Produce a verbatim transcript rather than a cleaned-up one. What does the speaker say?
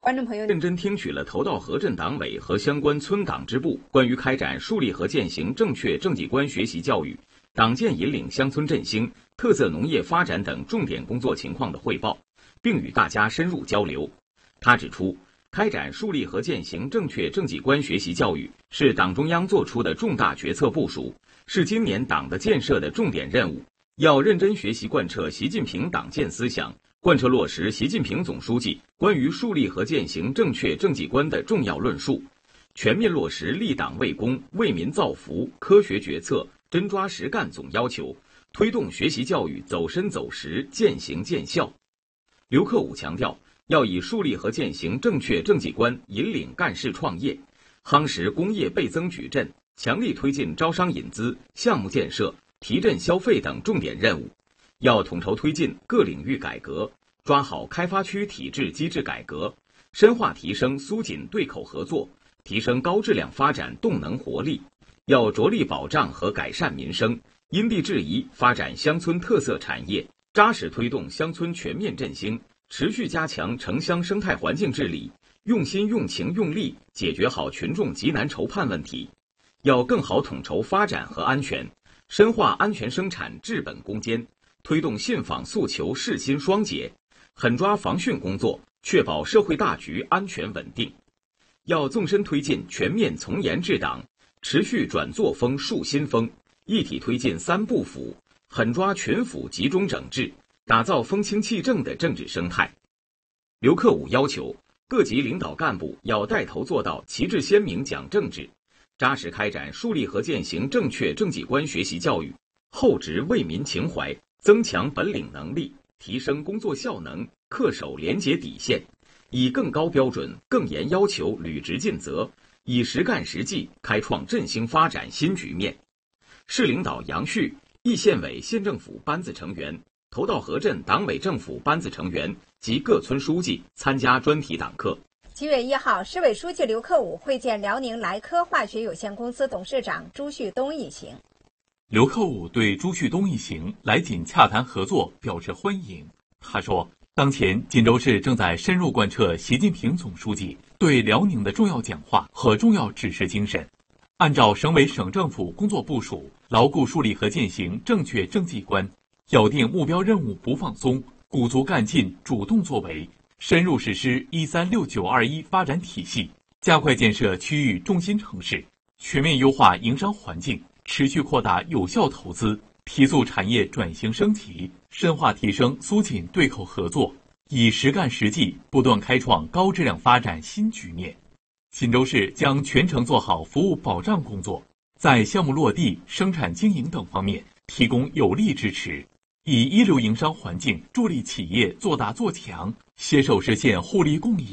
观众朋友， 认真听取了头道河镇党委和相关村党支部关于开展树立和践行正确政绩观学习教育、党建引领乡村振兴、特色农业发展等重点工作情况的汇报，并与大家深入交流。他指出，开展树立和践行正确政绩观学习教育是党中央作出的重大决策部署，是今年党的建设的重点任务。要认真学习贯彻习近平党建思想，贯彻落实习近平总书记关于树立和践行正确政绩观的重要论述，全面落实立党为公、为民造福、科学决策、真抓实干总要求，推动学习教育走深走实、渐行渐效。刘克武强调，要以树立和践行正确政绩观引领干事创业，夯实工业倍增矩阵，强力推进招商引资、项目建设、提振消费等重点任务。要统筹推进各领域改革，抓好开发区体制机制改革，深化提升苏锦对口合作，提升高质量发展动能活力。要着力保障和改善民生，因地制宜发展乡村特色产业，扎实推动乡村全面振兴，持续加强城乡生态环境治理，用心用情用力解决好群众急难愁盼问题。要更好统筹发展和安全，深化安全生产治本攻坚，推动信访诉求事心双解，狠抓防汛工作，确保社会大局安全稳定。要纵深推进全面从严治党，持续转作风树新风，一体推进三部府，狠抓群府集中整治，打造风清气正的政治生态。刘克武要求各级领导干部要带头做到旗帜鲜明讲政治，扎实开展树立和践行正确政绩观学习教育，厚植为民情怀，增强本领能力，提升工作效能，恪守廉洁底线，以更高标准、更严要求履职尽责，以实干实际开创振兴发展新局面。市领导杨旭、易县委县政府班子成员、头道河镇党委政府班子成员及各村书记参加专题党课。 七月一号，市委书记刘克武会见辽宁莱科化学有限公司董事长朱旭东一行。 刘克武对朱旭东一行来锦洽谈合作表示欢迎。他说，当前锦州市正在深入贯彻习近平总书记对辽宁的重要讲话和重要指示精神，按照省委省政府工作部署，牢固树立和践行正确政绩观，咬定目标任务不放松，鼓足干劲主动作为，深入实施一三六九二一发展体系，加快建设区域中心城市，全面优化营商环境，持续扩大有效投资，提速产业转型升级，深化提升苏锦对口合作，以实干实际不断开创高质量发展新局面。锦州市将全程做好服务保障工作，在项目落地、生产经营等方面提供有力支持，以一流营商环境助力企业做大做强，携手实现互利共赢。